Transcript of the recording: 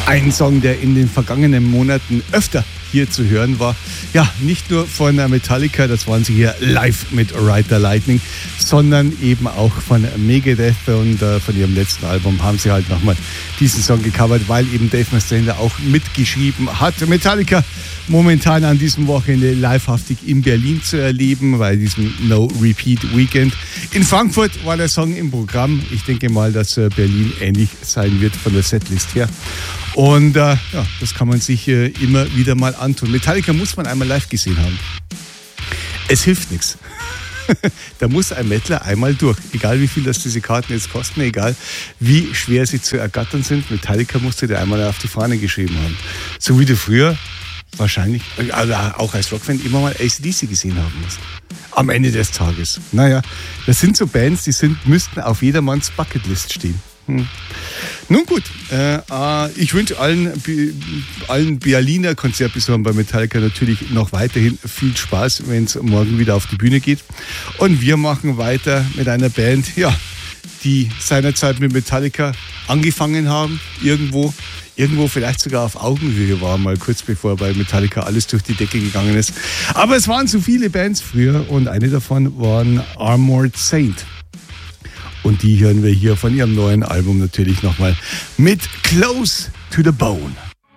Ein Song, der in den vergangenen Monaten öfter hier zu hören war. Ja, nicht nur von Metallica, das waren sie hier live mit Ride the Lightning, sondern eben auch von Megadeth und von ihrem letzten Album haben sie halt nochmal diesen Song gecovert, weil eben Dave Mustaine auch mitgeschrieben hat. Metallica momentan an diesem Wochenende livehaftig in Berlin zu erleben, bei diesem No Repeat Weekend. In Frankfurt war der Song im Programm. Ich denke mal, dass Berlin ähnlich sein wird von der Setlist her. Und ja, das kann man sich immer wieder mal antun. Metallica muss man einmal live gesehen haben. Es hilft nichts. Da muss ein Mettler einmal durch. Egal wie viel das diese Karten jetzt kosten, egal wie schwer sie zu ergattern sind. Metallica musste dir einmal auf die Fahne geschrieben haben. So wie du früher wahrscheinlich, also auch als Rockfan, immer mal AC/DC gesehen haben musst. Am Ende des Tages. Naja, das sind so Bands, die müssten auf jedermanns Bucketlist stehen. Nun gut, ich wünsche allen Berliner Konzertbesuchern bei Metallica natürlich noch weiterhin viel Spaß, wenn es morgen wieder auf die Bühne geht. Und wir machen weiter mit einer Band, ja, die seinerzeit mit Metallica angefangen haben, irgendwo vielleicht sogar auf Augenhöhe war, mal kurz bevor bei Metallica alles durch die Decke gegangen ist. Aber es waren zu viele Bands früher und eine davon waren Armored Saint. Und die hören wir hier von ihrem neuen Album natürlich nochmal mit Close to the Bone.